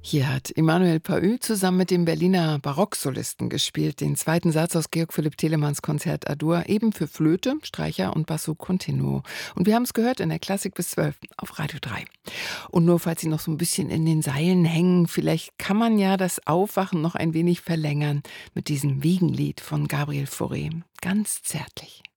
Hier hat Emmanuel Paü zusammen mit dem Berliner Barocksolisten gespielt, den zweiten Satz aus Georg Philipp Telemanns Konzert A-Dur, eben für Flöte, Streicher und Basso Continuo. Und wir haben es gehört in der Klassik bis 12 auf Radio 3. Und nur falls Sie noch so ein bisschen in den Seilen hängen, vielleicht kann man ja das Aufwachen noch ein wenig verlängern mit diesem Wiegenlied von Gabriel Fauré. Ganz zärtlich.